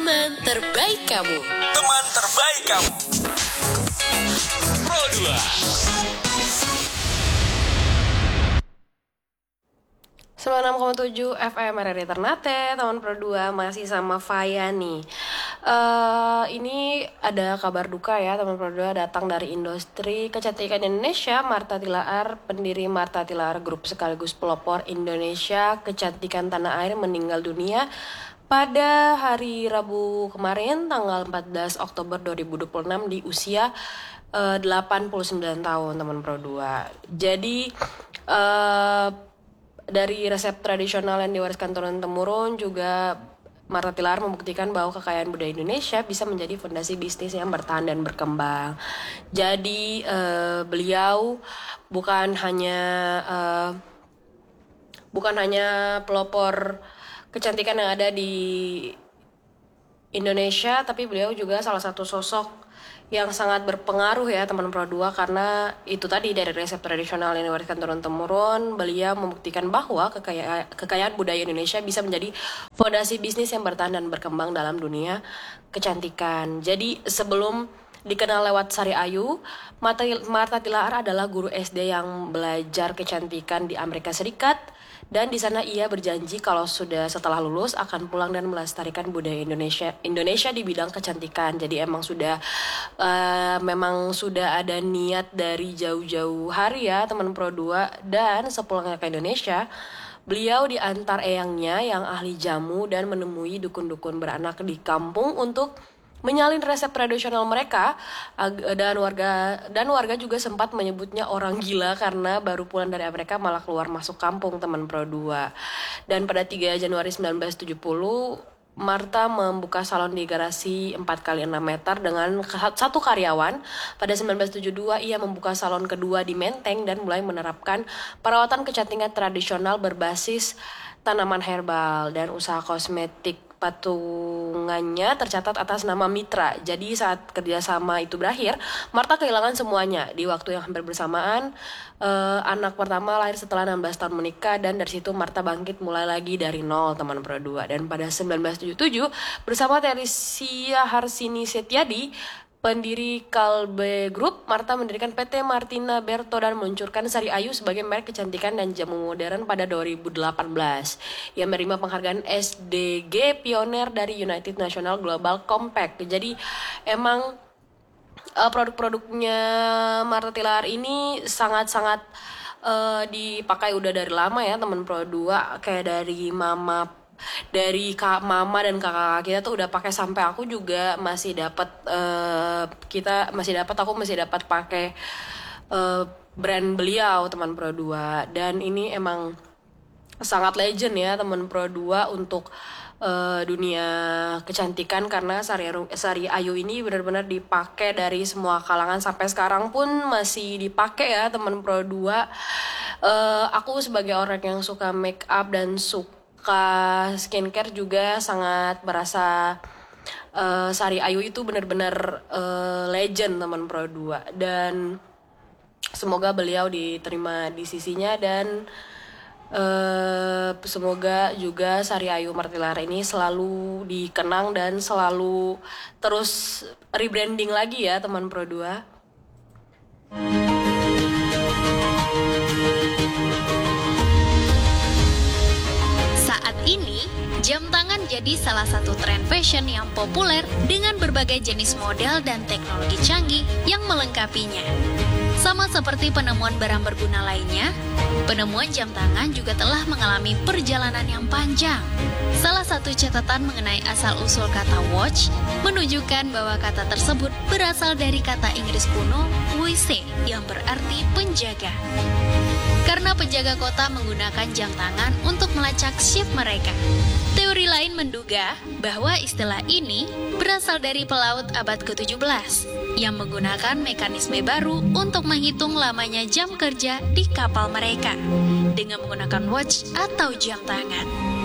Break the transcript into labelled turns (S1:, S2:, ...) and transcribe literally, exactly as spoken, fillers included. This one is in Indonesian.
S1: Teman terbaik kamu.
S2: Teman terbaik kamu. Pro dua.
S3: sembilan puluh enam koma tujuh F M R R I Ternate, Teman Pro dua masih sama Faya nih. Uh, ini ada kabar duka ya, Teman Pro dua datang dari industri kecantikan Indonesia. Martha Tilaar, pendiri Martha Tilaar Group sekaligus pelopor Indonesia kecantikan tanah air, meninggal dunia pada hari Rabu kemarin tanggal empat belas Oktober dua ribu dua puluh enam di usia uh, delapan puluh sembilan tahun, Teman Pro dua. Jadi uh, dari resep tradisional yang diwariskan turun-temurun juga Martha Tilaar membuktikan bahwa kekayaan budaya Indonesia bisa menjadi fondasi bisnis yang bertahan dan berkembang. Jadi uh, beliau bukan hanya uh, bukan hanya pelopor kecantikan yang ada di Indonesia, tapi beliau juga salah satu sosok yang sangat berpengaruh ya, Teman Pro dua, karena itu tadi dari resep tradisional yang diwariskan turun-temurun, beliau membuktikan bahwa kekayaan, kekayaan budaya Indonesia bisa menjadi fondasi bisnis yang bertahan dan berkembang dalam dunia kecantikan. Jadi sebelum dikenal lewat Sari Ayu, Martha Tilaar adalah guru S D yang belajar kecantikan di Amerika Serikat. Dan di sana ia berjanji kalau sudah setelah lulus akan pulang dan melestarikan budaya Indonesia Indonesia di bidang kecantikan. Jadi emang sudah uh, memang sudah ada niat dari jauh-jauh hari ya, Teman Pro dua. Dan sepulangnya ke Indonesia, beliau diantar eyangnya yang ahli jamu dan menemui dukun-dukun beranak di kampung untuk menyalin resep tradisional mereka, dan warga dan warga juga sempat menyebutnya orang gila karena baru pulang dari Amerika malah keluar masuk kampung, Teman Pro dua. Dan pada tiga Januari sembilan belas tujuh puluh, Martha membuka salon di garasi empat kali enam meter dengan satu karyawan. Pada sembilan belas tujuh puluh dua ia membuka salon kedua di Menteng dan mulai menerapkan perawatan kecantikan tradisional berbasis tanaman herbal, dan usaha kosmetik patungannya tercatat atas nama Mitra. Jadi saat kerjasama itu berakhir, Martha kehilangan semuanya. Di waktu yang hampir bersamaan, eh, anak pertama lahir setelah enam belas tahun menikah, dan dari situ Martha bangkit mulai lagi dari nol, Teman Pro dua. Dan pada sembilan belas tujuh puluh tujuh bersama Teresia Harsini Setiadi, pendiri Kalbe Group, Martha mendirikan P T Martina Berto dan meluncurkan Sari Ayu sebagai merek kecantikan dan jamu modern pada dua ribu delapan belas. Ia menerima penghargaan S D G Pioneer dari United National Global Compact. Jadi emang uh, produk-produknya Martha Tilaar ini sangat-sangat uh, dipakai udah dari lama ya, Teman Pro dua. Kayak dari mama dari kak mama dan kakak kita tuh udah pakai, sampai aku juga masih dapat uh, kita masih dapat aku masih dapat pakai uh, brand beliau, Teman Pro dua. Dan ini emang sangat legend ya, Teman Pro dua, untuk uh, dunia kecantikan, karena Sari, Sari Ayu ini benar-benar dipakai dari semua kalangan, sampai sekarang pun masih dipakai ya, Teman Pro dua. Uh, aku sebagai orang yang suka make up dan suka skincare juga sangat berasa uh, Sari Ayu itu benar-benar uh, legend, Teman Pro dua. Dan semoga beliau diterima di sisinya, dan uh, semoga juga Sari Ayu Martha Tilaar ini selalu dikenang dan selalu terus rebranding lagi ya, Teman Pro dua.
S4: Ini, jam tangan jadi salah satu tren fashion yang populer dengan berbagai jenis model dan teknologi canggih yang melengkapinya. Sama seperti penemuan barang berguna lainnya, penemuan jam tangan juga telah mengalami perjalanan yang panjang. Salah satu catatan mengenai asal-usul kata watch menunjukkan bahwa kata tersebut berasal dari kata Inggris kuno "wuise" yang berarti penjaga. Karena penjaga kota menggunakan jam tangan untuk melacak shift mereka. Teori lain menduga bahwa istilah ini berasal dari pelaut abad ke tujuh belas yang menggunakan mekanisme baru untuk menghitung lamanya jam kerja di kapal mereka dengan menggunakan watch atau jam tangan.